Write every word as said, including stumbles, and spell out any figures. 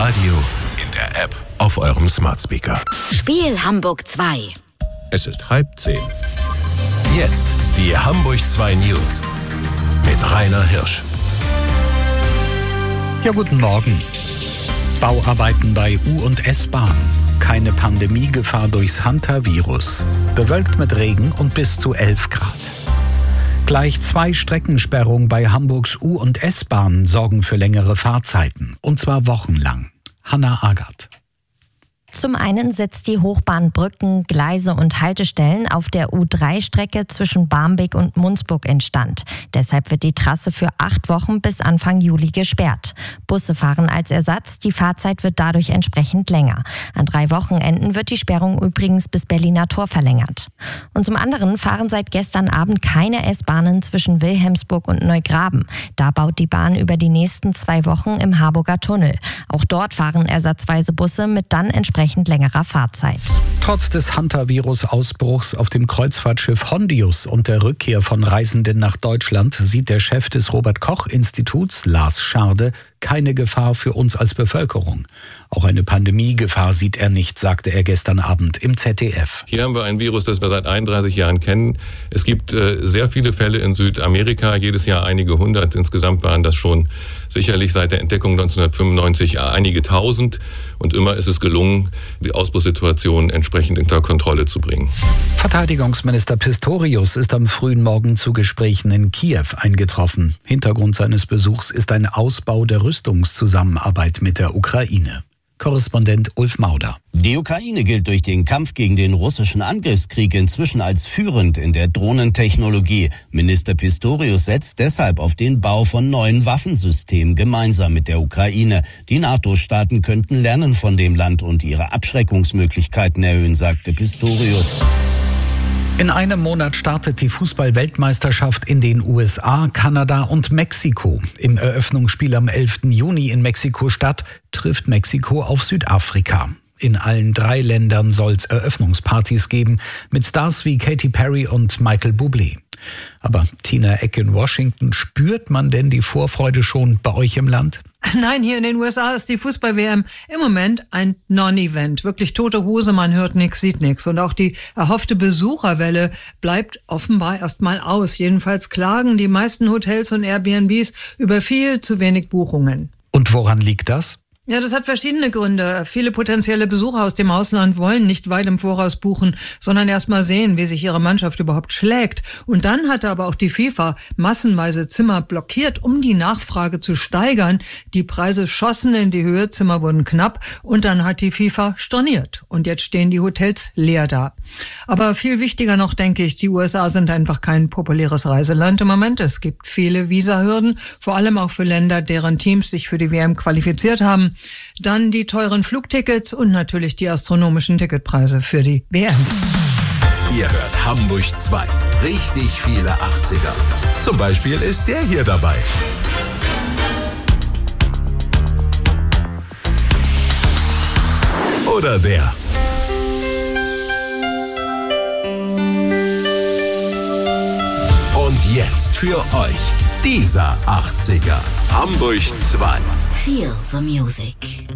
Radio, in der App, auf eurem Smart Speaker. Spiel Hamburg zwei. Es ist halb zehn. Jetzt die Hamburg zwei News mit Rainer Hirsch. Ja, guten Morgen. Bauarbeiten bei U- und S-Bahn. Keine Pandemiegefahr durchs Hantavirus. Bewölkt mit Regen und bis zu elf Grad. Gleich zwei Streckensperrungen bei Hamburgs U- und S-Bahn sorgen für längere Fahrzeiten. Und zwar wochenlang. Hanna Agert. Zum einen setzt die Hochbahn Brücken, Gleise und Haltestellen auf der U drei Strecke zwischen Barmbek und Munzburg instand. Deshalb wird die Trasse für acht Wochen bis Anfang Juli gesperrt. Busse fahren als Ersatz, die Fahrzeit wird dadurch entsprechend länger. An drei Wochenenden wird die Sperrung übrigens bis Berliner Tor verlängert. Und zum anderen fahren seit gestern Abend keine S-Bahnen zwischen Wilhelmsburg und Neugraben. Da baut die Bahn über die nächsten zwei Wochen im Harburger Tunnel. Auch dort fahren ersatzweise Busse mit dann entsprechend längerer Fahrzeit. Trotz des Hantavirus-Ausbruchs auf dem Kreuzfahrtschiff Hondius und der Rückkehr von Reisenden nach Deutschland sieht der Chef des Robert-Koch-Instituts, Lars Scharde, keine Gefahr für uns als Bevölkerung. Auch eine Pandemiegefahr sieht er nicht, sagte er gestern Abend im Z D F. Hier haben wir ein Virus, das wir seit einunddreißig Jahren kennen. Es gibt äh, sehr viele Fälle in Südamerika, jedes Jahr einige hundert. Insgesamt waren das schon sicherlich seit der Entdeckung neunzehnhundertfünfundneunzig einige tausend. Und immer ist es gelungen, die Ausbruchssituation entsprechend unter Kontrolle zu bringen. Verteidigungsminister Pistorius ist am frühen Morgen zu Gesprächen in Kiew eingetroffen. Hintergrund seines Besuchs ist ein Ausbau der Rüstungszusammenarbeit mit der Ukraine. Korrespondent Ulf Mauder. Die Ukraine gilt durch den Kampf gegen den russischen Angriffskrieg inzwischen als führend in der Drohnentechnologie. Minister Pistorius setzt deshalb auf den Bau von neuen Waffensystemen gemeinsam mit der Ukraine. Die NATO-Staaten könnten lernen von dem Land und ihre Abschreckungsmöglichkeiten erhöhen, sagte Pistorius. In einem Monat startet die Fußball-Weltmeisterschaft in den U S A, Kanada und Mexiko. Im Eröffnungsspiel am elften Juni in Mexiko-Stadt trifft Mexiko auf Südafrika. In allen drei Ländern soll es Eröffnungspartys geben, mit Stars wie Katy Perry und Michael Bublé. Aber Tina Eck in Washington, spürt man denn die Vorfreude schon bei euch im Land? Nein, hier in den U S A ist die Fußball-W M im Moment ein Non-Event. Wirklich tote Hose, man hört nichts, sieht nichts. Und auch die erhoffte Besucherwelle bleibt offenbar erstmal aus. Jedenfalls klagen die meisten Hotels und Airbnbs über viel zu wenig Buchungen. Und woran liegt das? Ja, das hat verschiedene Gründe. Viele potenzielle Besucher aus dem Ausland wollen nicht weit im Voraus buchen, sondern erst mal sehen, wie sich ihre Mannschaft überhaupt schlägt. Und dann hatte aber auch die FIFA massenweise Zimmer blockiert, um die Nachfrage zu steigern. Die Preise schossen in die Höhe, Zimmer wurden knapp und dann hat die FIFA storniert. Und jetzt stehen die Hotels leer da. Aber viel wichtiger noch, denke ich, die U S A sind einfach kein populäres Reiseland im Moment. Es gibt viele Visahürden, vor allem auch für Länder, deren Teams sich für die W M qualifiziert haben. Dann die teuren Flugtickets und natürlich die astronomischen Ticketpreise für die W M. Ihr hört Hamburg zwei. Richtig viele achtziger. Zum Beispiel ist der hier dabei. Oder der. Und jetzt für euch dieser achtziger. Hamburg zwei. Feel the music.